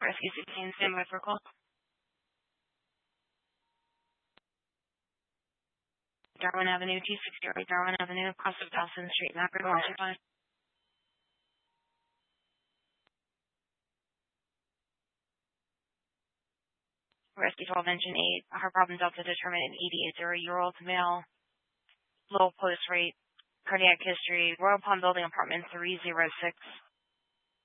Rescue 16, stand by for call. Darwin Avenue, 268 Darwin Avenue, across of Dawson Street, Maverick, 125. Rescue 12, engine 8, heart problem Delta determined an 88-year-old male, low pulse rate, cardiac history, Royal Palm Building, apartment 306.